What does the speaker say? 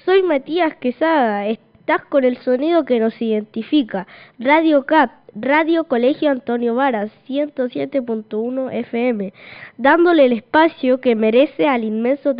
Soy Matías Quesada, estás con el sonido que nos identifica. Radio CAP, Radio Colegio Antonio Varas, 107.1 FM, dándole el espacio que merece al inmenso